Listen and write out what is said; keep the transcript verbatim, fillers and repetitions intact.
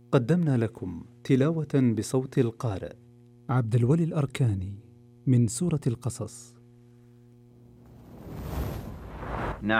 قدمنا لكم تلاوة بصوت القارئ عبد الولي الأركاني من سورة القصص.